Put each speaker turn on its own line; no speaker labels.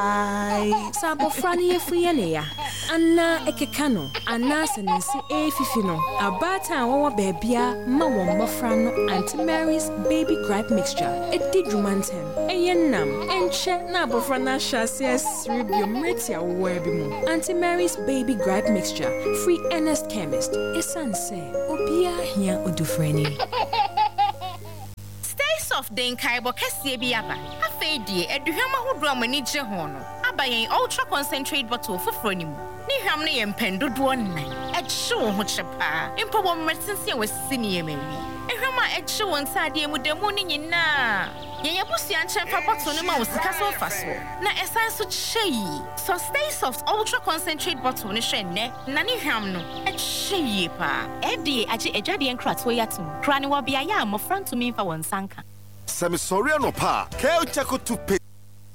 Sabo frani yefuye ya. Anna ekekano, anna senensi fifino. Abata wawa bebia ma womofrano Auntie Mary's baby gripe mixture. Edi drumantem. Eyenam enche na bofrana shasias ribio mretia webimu. Auntie Mary's baby gripe mixture. Free Ernest Chemist. Esanse obia hia odufreni.
Soft den kaibo kese bi aba afedi eduhwam ahodo amani gye ho no abayen ultra concentrate bottle foforo ni mu ni hwam no ye mpendodo nan ehye wo ho chepa impo bo mmertense wasisi ni yemawi ehwam a ehye wo nsade mu demu ni nyina yenya busia nchemfa bottle no ma wo sika so faso na esan so chei so stay soft ultra concentrate bottle no hwe ne na ni hwam no ehye pa edi age edwade enkrato yatum kra ne wo bia ya amofranto mi fa won sanka
Semi sorry no pa. Kel chako tupe